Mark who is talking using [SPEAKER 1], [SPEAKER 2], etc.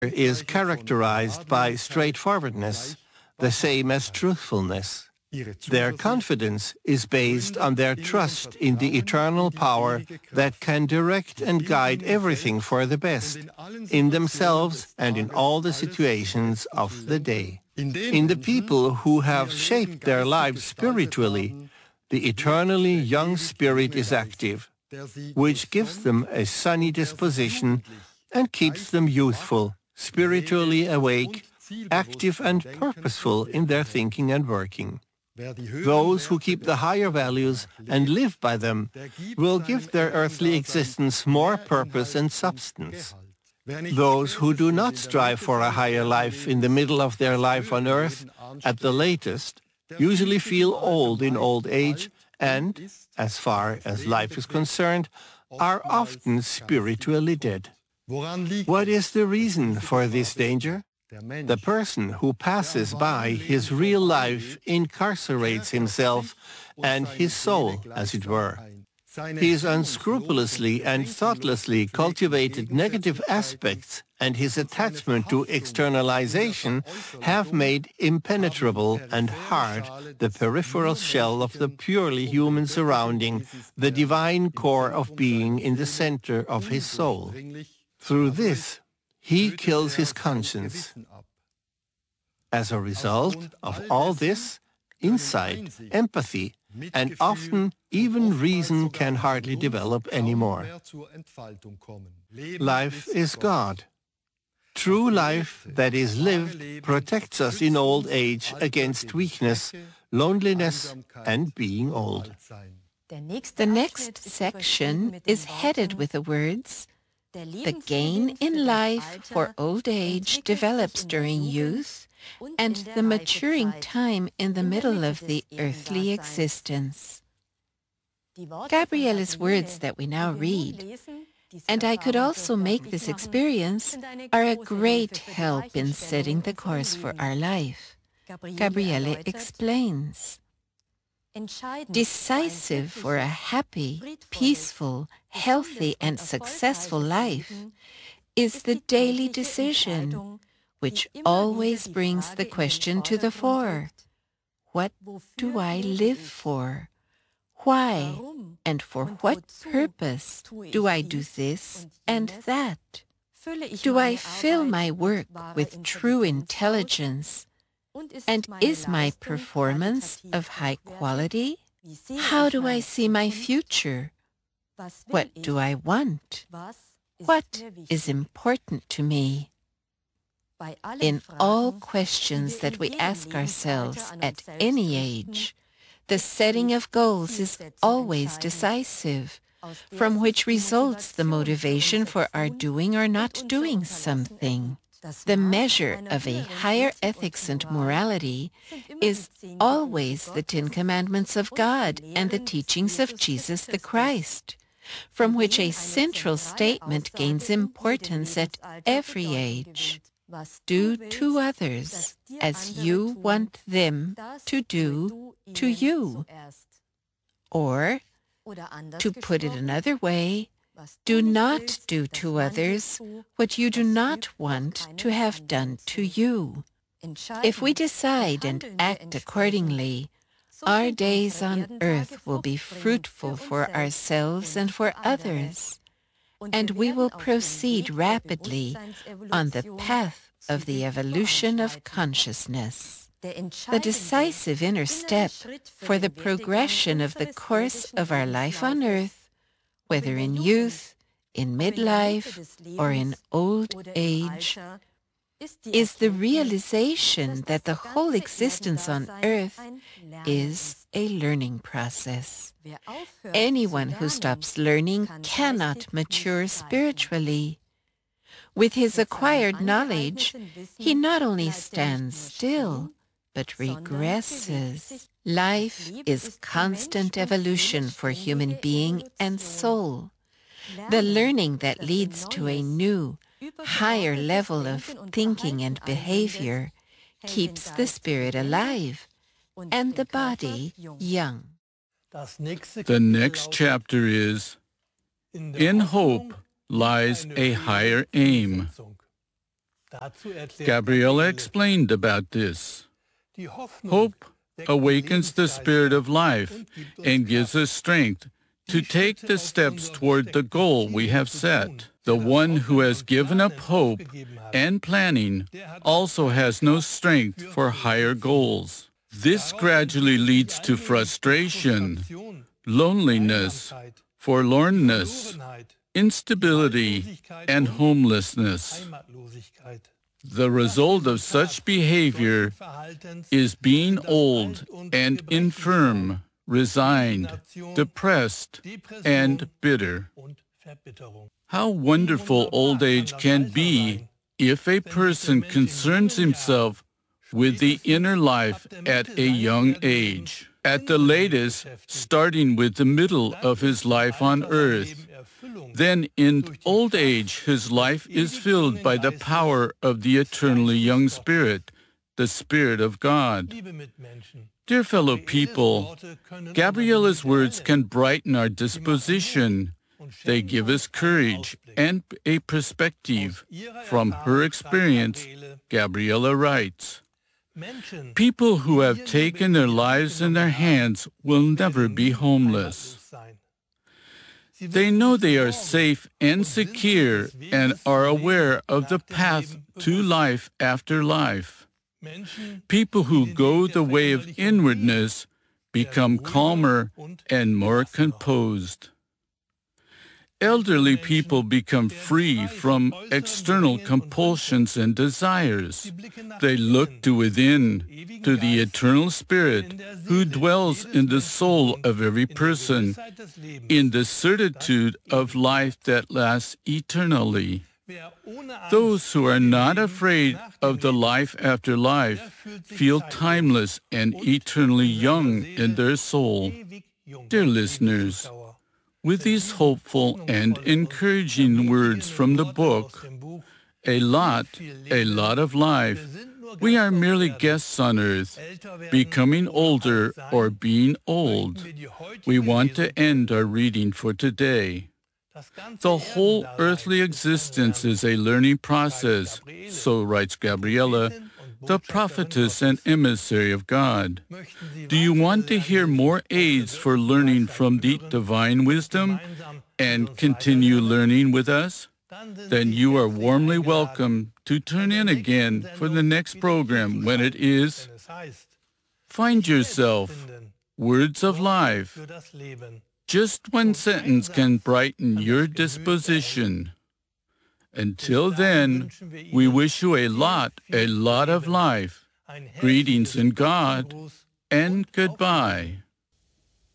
[SPEAKER 1] is characterized by straightforwardness, the same as truthfulness. Their confidence is based on their trust in the eternal power that can direct and guide everything for the best, in themselves and in all the situations of the day. In the people who have shaped their lives spiritually, the eternally young spirit is active, which gives them a sunny disposition and keeps them youthful, spiritually awake, active and purposeful in their thinking and working. Those who keep the higher values and live by them will give their earthly existence more purpose and substance. Those who do not strive for a higher life in the middle of their life on earth, at the latest, usually feel old in old age and, as far as life is concerned, are often spiritually dead. What is the reason for this danger? The person who passes by his real life incarcerates himself and his soul, as it were. His unscrupulously and thoughtlessly cultivated negative aspects and his attachment to externalization have made impenetrable and hard the peripheral shell of the purely human surrounding, the divine core of being in the center of his soul. Through this, he kills his conscience. As a result of all this, insight, empathy, and often even reason can hardly develop anymore. Life is God. True life that is lived protects us in old age against weakness, loneliness, and being old.
[SPEAKER 2] The next section is headed with the words, "The gain in life for old age develops during youth and the maturing time in the middle of the earthly existence." Gabriele's words that we now read, "And I could also make this experience," are a great help in setting the course for our life. Gabriele explains, "Decisive for a happy, peaceful, healthy, and successful life is the daily decision, which always brings the question to the fore. What do I live for? Why and for what purpose do I do this and that? Do I fill my work with true intelligence? And is my performance of high quality? How do I see my future? What do I want? What is important to me?" In all questions that we ask ourselves at any age, the setting of goals is always decisive, from which results the motivation for our doing or not doing something. The measure of a higher ethics and morality is always the 10 Commandments of God and the teachings of Jesus the Christ, from which a central statement gains importance at every age. Do to others as you want them to do to you. Or, to put it another way, do not do to others what you do not want to have done to you. If we decide and act accordingly, our days on earth will be fruitful for ourselves and for others, and we will proceed rapidly on the path of the evolution of consciousness. The decisive inner step for the progression of the course of our life on earth, whether in youth, in midlife, or in old age, is the realization that the whole existence on earth is a learning process. Anyone who stops learning cannot mature spiritually. With his acquired knowledge, he not only stands still, but regresses. Life is constant evolution for human being and soul. The learning that leads to a new, higher level of thinking and behavior keeps the spirit alive and the body young.
[SPEAKER 3] The next chapter is, "In hope lies a higher aim." Gabriela explained about this. Hope awakens the spirit of life and gives us strength to take the steps toward the goal we have set. The one who has given up hope and planning also has no strength for higher goals. This gradually leads to frustration, loneliness, forlornness, instability, and homelessness. The result of such behavior is being old and infirm, resigned, depressed, and bitter. How wonderful old age can be if a person concerns himself with the inner life at a young age, at the latest starting with the middle of his life on earth. Then in old age his life is filled by the power of the eternally young Spirit, the Spirit of God. Dear fellow people, Gabriela's words can brighten our disposition. They give us courage and a perspective. From her experience, Gabriela writes, people who have taken their lives in their hands will never be homeless. They know they are safe and secure and are aware of the path to life after life. People who go the way of inwardness become calmer and more composed. Elderly people become free from external compulsions and desires. They look to within, to the eternal Spirit who dwells in the soul of every person, in the certitude of life that lasts eternally. Those who are not afraid of the life after life feel timeless and eternally young in their soul. Dear listeners, with these hopeful and encouraging words from the book, A Lot of Life, we are merely guests on earth, becoming older or being old. We want to end our reading for today. The whole earthly existence is a learning process, so writes Gabriela, the prophetess and emissary of God. Do you want to hear more aids for learning from the divine wisdom and continue learning with us? Then you are warmly welcome to tune in again for the next program when it is Find Yourself, Words of Life. Just one sentence can brighten your disposition. Until then, we wish you a lot of life. Greetings in God, and goodbye.